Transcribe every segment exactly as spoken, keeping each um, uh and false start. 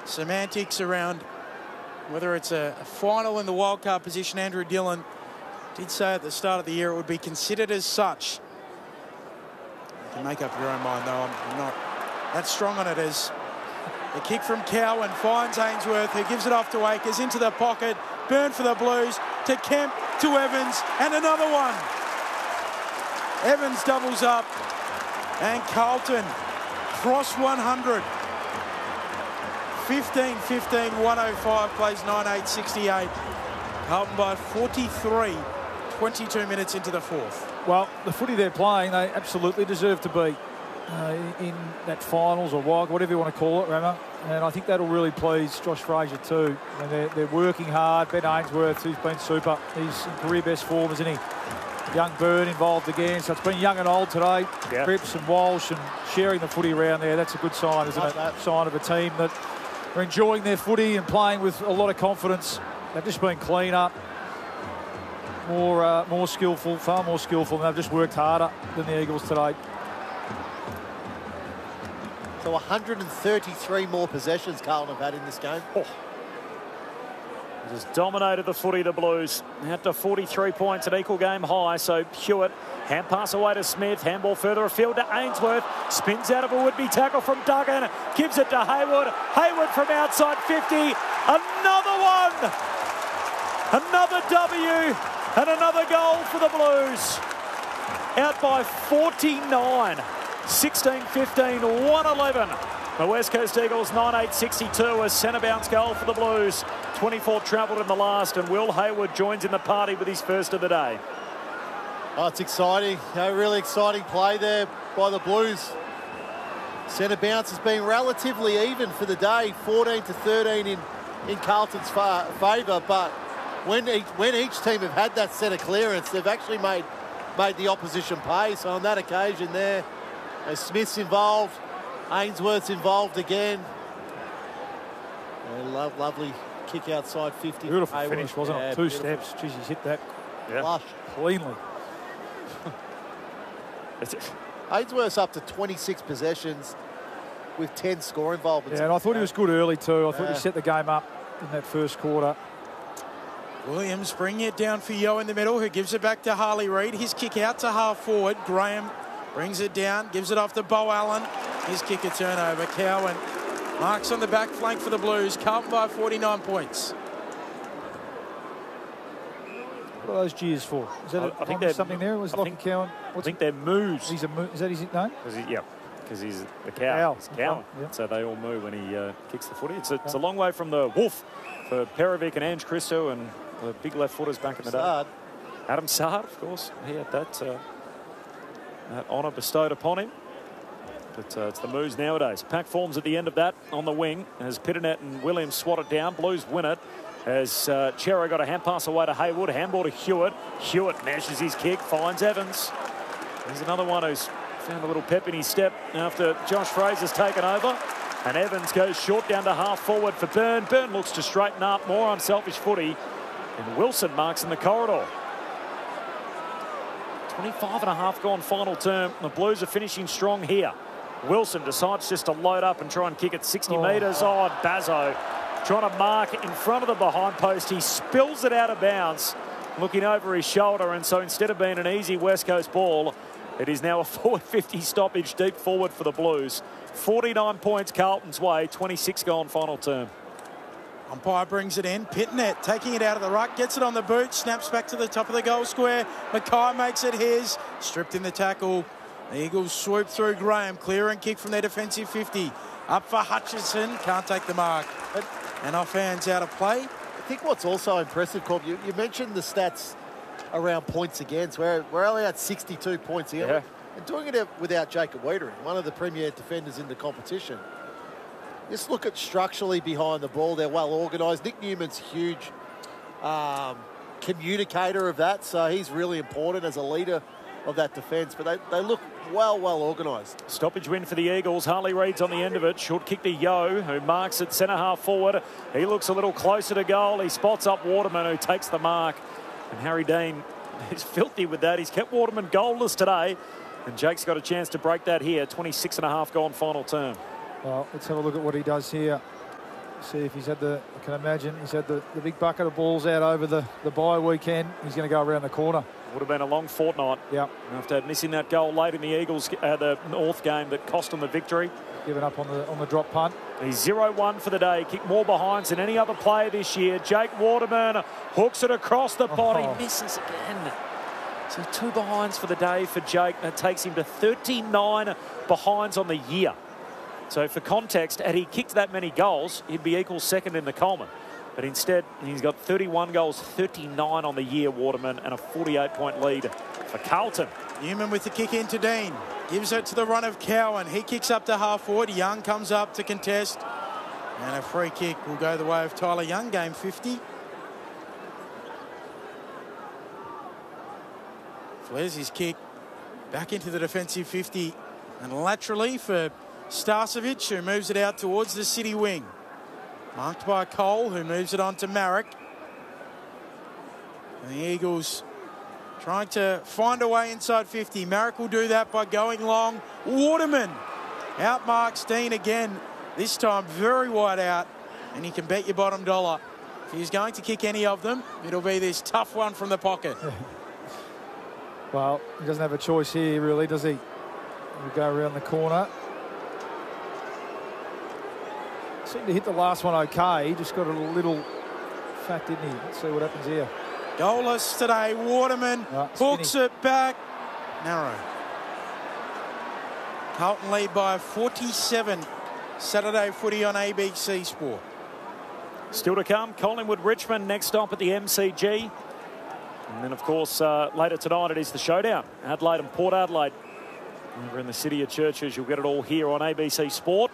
semantics around whether it's a, a final in the wildcard position. Andrew Dillon did say at the start of the year it would be considered as such. You can make up your own mind, though. I'm, I'm not that strong on it. As the kick from Cowan finds Ainsworth, who gives it off to Akers, into the pocket. Burn for the Blues, to Kemp, to Evans, and another one. Evans doubles up, and Carlton cross one hundred. fifteen fifteen, one oh five, plays nine eight sixty-eight. Carlton by forty-three, twenty-two minutes into the fourth. Well, the footy they're playing, they absolutely deserve to be uh, in that finals or wild, whatever you want to call it, Rama. And I think that'll really please Josh Fraser too. I mean, they're, they're working hard. Ben Ainsworth, who's been super, he's in career best form, isn't he? Young Byrne involved again, so it's been young and old today. Yep. Cripps and Walsh and sharing the footy around there. That's a good sign, isn't Love it? that. Sign of a team that are enjoying their footy and playing with a lot of confidence. They've just been cleaner, more uh, more skillful, far more skillful, and they've just worked harder than the Eagles today. So one hundred thirty-three more possessions Carlton have had in this game. Oh. Just dominated the footy, the Blues. Out to forty-three points, an equal game high. So Hewitt, hand pass away to Smith, handball further afield to Ainsworth, spins out of a would-be tackle from Duggan, gives it to Hayward. Hayward from outside fifty, another one, another W, and another goal for the Blues. Out by forty-nine, sixteen fifteen, one eleven. The West Coast Eagles nine eight sixty-two, a centre bounce goal for the Blues. twenty-four travelled in the last, and Will Hayward joins in the party with his first of the day. Oh, it's exciting. A really exciting play there by the Blues. Centre bounce has been relatively even for the day, fourteen to thirteen in, in Carlton's fa favour, but when each, when each team have had that centre clearance, they've actually made, made the opposition pay. So on that occasion there, as Smith's involved, Ainsworth's involved again. And love, lovely kick outside fifty. Beautiful Hayward. finish, wasn't Yeah, it? Two beautiful. steps. Jeez, he's hit that Yeah. Flush. cleanly. Ainsworth's up to twenty-six possessions with ten score involvements. Yeah, and I thought he was good early too. I thought Yeah. he set the game up in that first quarter. Williams bringing it down for Yo in the middle, who gives it back to Harley Reid. His kick out to half forward. Graham brings it down, gives it off to Bo Allen. His kick a turnover. Cowan marks on the back flank for the Blues. Carlton by forty-nine points. What are those cheers for? Is that I- a, I think they're- something there? Was I Lockie think- Cowan? I What's think they're moves. He's a mo is that his name? Cause he, yeah, because he's the Cow. cow. He's Okay, Cowan. yeah. So they all move when he uh, kicks the footy. It's a, it's a long way from the wolf for Perovic and Ange Christo and the big left footers back in the day. Sad. Adam Sard, of course, he had that, uh, that honour bestowed upon him. But uh, it's the moves nowadays. Pack forms at the end of that on the wing as Pitternet and Williams swat it down. Blues win it as uh, Chero got a hand pass away to Hayward. Handball to Hewitt. Hewitt measures his kick, finds Evans. There's another one who's found a little pep in his step after Josh Fraser's taken over. And Evans goes short down to half forward for Byrne. Byrne looks to straighten up, more unselfish footy. And Wilson marks in the corridor. twenty-five and a half gone final term. The Blues are finishing strong here. Wilson decides just to load up and try and kick it sixty Oh. metres. Oh, Bazzo trying to mark in front of the behind post. He spills it out of bounds, looking over his shoulder. And so instead of being an easy West Coast ball, it is now a forward fifty stoppage deep forward for the Blues. forty-nine points Carlton's way, twenty-six gone final term. Umpire brings it in. Pitnet taking it out of the ruck, gets it on the boot, snaps back to the top of the goal square. Mackay makes it his. Stripped in the tackle. The Eagles swoop through Graham. Clear and kick from their defensive fifty. Up for Hutchinson. Can't take the mark. And off hands out of play. I think what's also impressive, Corb, you, you mentioned the stats around points against. We're, we're only at sixty-two points here. Yeah. And doing it without Jacob Wiedering, one of the premier defenders in the competition. Just look at structurally behind the ball. They're well organised. Nick Newman's a huge um, communicator of that, so he's really important as a leader of that defence. But they, they look well, well organised. Stoppage win for the Eagles. Harley Reid's on the end of it. Short kick to Yo, who marks at centre half forward. He looks a little closer to goal. He spots up Waterman, who takes the mark. And Harry Dean is filthy with that. He's kept Waterman goalless today. And Jake's got a chance to break that here. twenty-six and a half gone final term. Well, let's have a look at what he does here. See if he's had the, I can imagine, he's had the, the big bucket of balls out over the, the bye weekend. He's going to go around the corner. Would have been a long fortnight. Yep. After missing that goal late in the Eagles, uh, the North game that cost them the victory. Given up on the on the drop punt. He's zero one for the day. Kicked more behinds than any other player this year. Jake Waterman hooks it across the body. Oh. Misses again. So two behinds for the day for Jake. That takes him to thirty-nine behinds on the year. So for context, had he kicked that many goals, he'd be equal second in the Coleman. But instead, he's got thirty-one goals, thirty-nine on the year, Waterman, and a forty-eight point lead for Carlton. Newman with the kick into Dean. Gives it to the run of Cowan. He kicks up to half forward. Young comes up to contest. And a free kick will go the way of Tyler Young, game fifty. Flares his kick back into the defensive fifty. And laterally for Starcevic, who moves it out towards the city wing. Marked by Cole, who moves it on to Marek. And the Eagles trying to find a way inside fifty. Marek will do that by going long. Waterman outmarks Dean again. This time very wide out. And you can bet your bottom dollar, if he's going to kick any of them, it'll be this tough one from the pocket. Well, he doesn't have a choice here, really, does he? He'll go around the corner. Seemed to hit the last one okay. He just got a little fat, didn't he? Let's see what happens here. Goalless today. Waterman oh, hooks it back. Narrow. Carlton lead by forty-seven. Saturday footy on A B C Sport. Still to come, Collingwood Richmond next stop at the M C G. And then, of course, uh, later tonight it is the showdown. Adelaide and Port Adelaide. Over in the city of Churches, you'll get it all here on A B C Sport.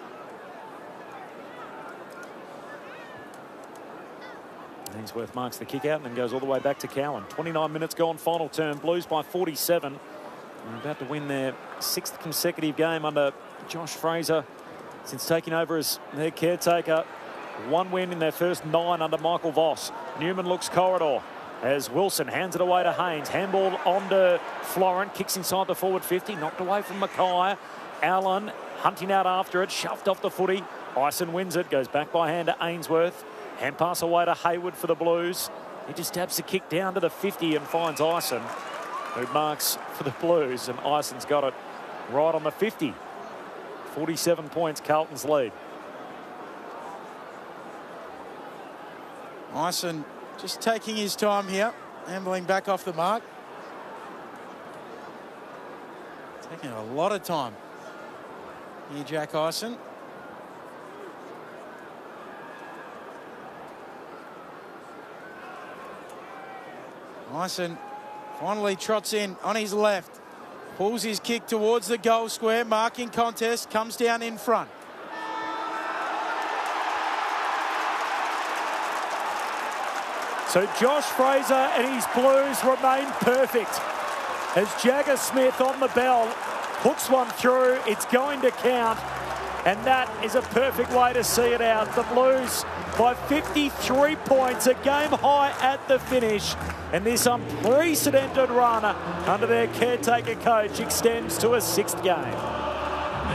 Ainsworth marks the kick out and then goes all the way back to Cowan. twenty-nine minutes gone, final term. Blues by forty-seven. They're about to win their sixth consecutive game under Josh Fraser since taking over as their caretaker. One win in their first nine under Michael Voss. Newman looks corridor as Wilson hands it away to Haynes. Handball onto Florent. Kicks inside the forward fifty. Knocked away from Mackay. Allen hunting out after it. Shoved off the footy. Ison wins it. Goes back by hand to Ainsworth. Hand pass away to Hayward for the Blues. He just stabs the kick down to the fifty and finds Ison, who marks for the Blues. And Ison's got it right on the fifty. forty-seven points, Carlton's lead. Ison just taking his time here. Ambling back off the mark. Taking a lot of time. Here, Jack Ison. Ison finally trots in on his left. Pulls his kick towards the goal square. Marking contest. Comes down in front. So Josh Fraser and his Blues remain perfect as Jagger Smith on the bell hooks one through. It's going to count, and that is a perfect way to see it out. The Blues by fifty-three points, a game high at the finish, and this unprecedented run under their caretaker coach extends to a sixth game.